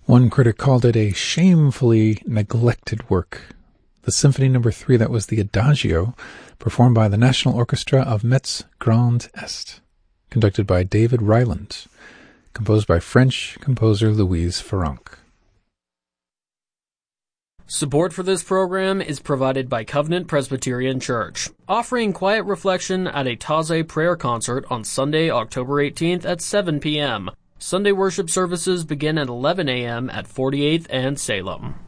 One critic called it a shamefully neglected work. The Symphony No. 3, that was the Adagio, performed by the National Orchestra of Metz Grand Est, conducted by David Ryland, composed by French composer Louise Farrenc. Support for this program is provided by Covenant Presbyterian Church, offering quiet reflection at a Taizé prayer concert on Sunday, October 18th at 7 p.m. Sunday worship services begin at 11 a.m. at 48th and Salem.